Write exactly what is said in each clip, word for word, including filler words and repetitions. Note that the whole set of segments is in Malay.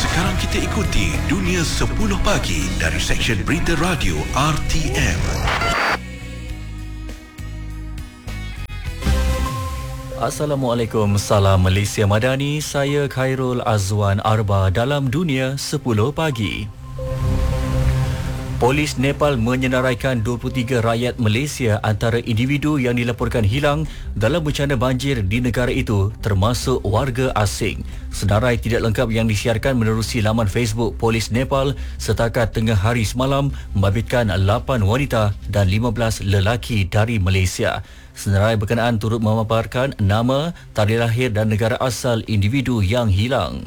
Sekarang kita ikuti Dunia sepuluh Pagi dari Seksyen Berita Radio R T M. Assalamualaikum, salam Malaysia Madani. Saya Khairul Azwan Arba dalam Dunia sepuluh Pagi. Polis Nepal menyenaraikan dua puluh tiga rakyat Malaysia antara individu yang dilaporkan hilang dalam bencana banjir di negara itu, termasuk warga asing. Senarai tidak lengkap yang disiarkan menerusi laman Facebook Polis Nepal setakat tengah hari semalam membabitkan lapan wanita dan lima belas lelaki dari Malaysia. Senarai berkenaan turut memaparkan nama, tarikh lahir dan negara asal individu yang hilang.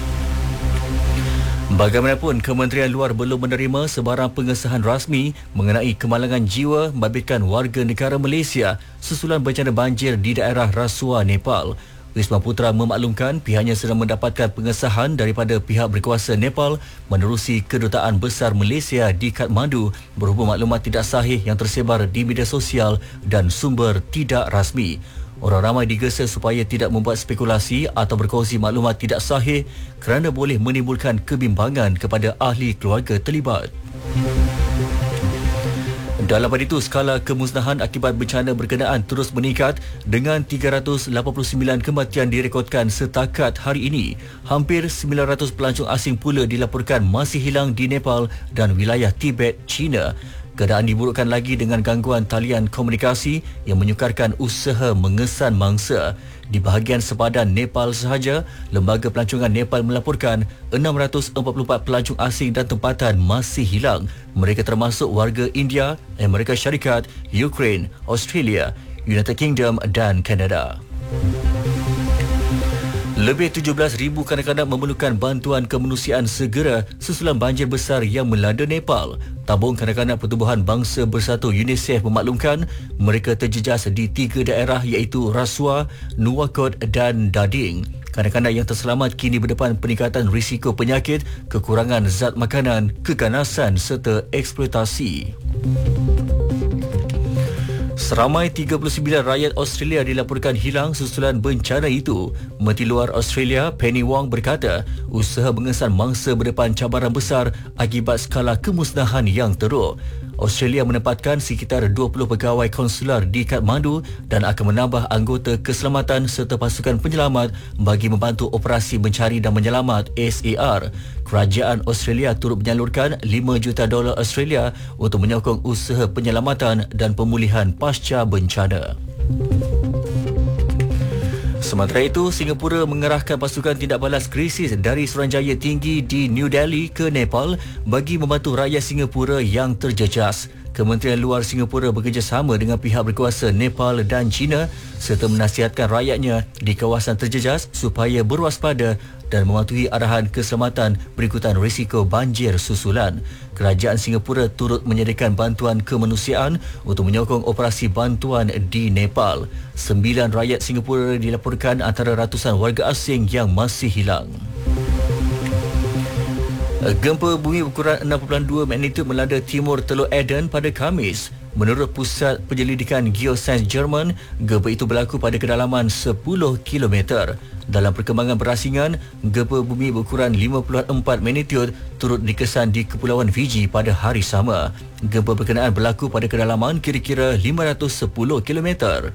Bagaimanapun, Kementerian Luar belum menerima sebarang pengesahan rasmi mengenai kemalangan jiwa membabitkan warga negara Malaysia susulan bencana banjir di daerah Rasuah, Nepal. Wisma Putra memaklumkan pihaknya sedang mendapatkan pengesahan daripada pihak berkuasa Nepal menerusi Kedutaan Besar Malaysia di Kathmandu berhubung maklumat tidak sahih yang tersebar di media sosial dan sumber tidak rasmi. Orang ramai digesa supaya tidak membuat spekulasi atau berkongsi maklumat tidak sahih kerana boleh menimbulkan kebimbangan kepada ahli keluarga terlibat. Dalam pada itu, skala kemusnahan akibat bencana berkenaan terus meningkat dengan tiga ratus lapan puluh sembilan kematian direkodkan setakat hari ini. Hampir sembilan ratus pelancong asing pula dilaporkan masih hilang di Nepal dan wilayah Tibet, China. Keadaan diburukkan lagi dengan gangguan talian komunikasi yang menyukarkan usaha mengesan mangsa. Di bahagian sepadan Nepal sahaja, Lembaga Pelancongan Nepal melaporkan enam ratus empat puluh empat pelancong asing dan tempatan masih hilang. Mereka termasuk warga India, Amerika Syarikat, Ukraine, Australia, United Kingdom dan Kanada. Lebih tujuh belas ribu kanak-kanak memerlukan bantuan kemanusiaan segera susulan banjir besar yang melanda Nepal. Tabung Kanak-kanak Pertubuhan Bangsa Bersatu UNICEF memaklumkan mereka terjejas di tiga daerah iaitu Rasuah, Nuwakot dan Dading. Kanak-kanak yang terselamat kini berdepan peningkatan risiko penyakit, kekurangan zat makanan, keganasan serta eksploitasi. Seramai tiga puluh sembilan rakyat Australia dilaporkan hilang susulan bencana itu. Menteri Luar Australia Penny Wong berkata, usaha mengesan mangsa berdepan cabaran besar akibat skala kemusnahan yang teruk. Australia menempatkan sekitar dua puluh pegawai konsular di Kathmandu dan akan menambah anggota keselamatan serta pasukan penyelamat bagi membantu operasi mencari dan menyelamat S A R. Kerajaan Australia turut menyalurkan lima juta dolar Australia untuk menyokong usaha penyelamatan dan pemulihan pasca bencana. Sementara itu, Singapura mengerahkan pasukan tindak balas krisis dari Suruhanjaya Tinggi di New Delhi ke Nepal bagi membantu rakyat Singapura yang terjejas. Kementerian Luar Singapura bekerjasama dengan pihak berkuasa Nepal dan China serta menasihatkan rakyatnya di kawasan terjejas supaya berwaspada dan mematuhi arahan keselamatan berikutan risiko banjir susulan. Kerajaan Singapura turut menyediakan bantuan kemanusiaan untuk menyokong operasi bantuan di Nepal. Sembilan rakyat Singapura dilaporkan antara ratusan warga asing yang masih hilang. Gempa bumi berukuran enam perpuluhan dua magnitud melanda timur Teluk Aden pada Khamis. Menurut Pusat Penyelidikan Geosains Jerman, gempa itu berlaku pada kedalaman sepuluh kilometer. Dalam perkembangan berasingan, gempa bumi berukuran lima perpuluhan empat magnitud turut dikesan di Kepulauan Fiji pada hari sama. Gempa berkenaan berlaku pada kedalaman kira-kira lima ratus sepuluh kilometer.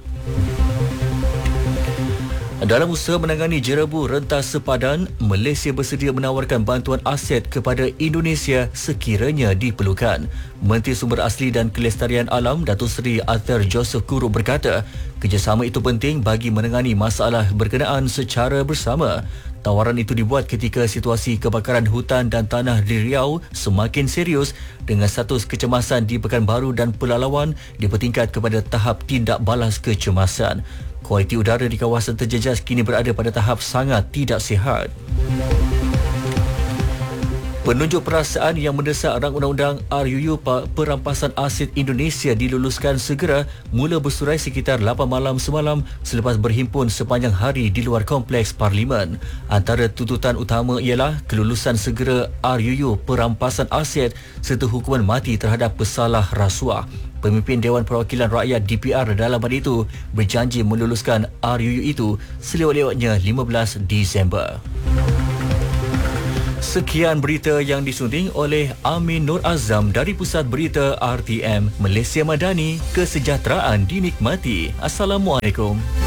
Dalam usaha menangani jerebu rentas sepadan, Malaysia bersedia menawarkan bantuan aset kepada Indonesia sekiranya diperlukan. Menteri Sumber Asli dan Kelestarian Alam Datuk Seri Arthur Joseph Kuru berkata, kerjasama itu penting bagi menangani masalah berkenaan secara bersama. Tawaran itu dibuat ketika situasi kebakaran hutan dan tanah di Riau semakin serius dengan status kecemasan di Pekanbaru dan Pelalawan dipertingkat kepada tahap tindak balas kecemasan. Kualiti udara di kawasan terjejas kini berada pada tahap sangat tidak sihat. Penunjuk perasaan yang mendesak rang undang-undang R U U perampasan aset Indonesia diluluskan segera mula bersurai sekitar lapan malam semalam selepas berhimpun sepanjang hari di luar kompleks Parlimen. Antara tuntutan utama ialah kelulusan segera R U U perampasan aset serta hukuman mati terhadap pesalah rasuah. Pemimpin Dewan Perwakilan Rakyat D P R dalam hal itu berjanji meluluskan R U U itu selewat-lewatnya lima belas Disember. Sekian berita yang disunting oleh Amin Nur Azam dari Pusat Berita R T M. Malaysia Madani, kesejahteraan dinikmati. Assalamualaikum.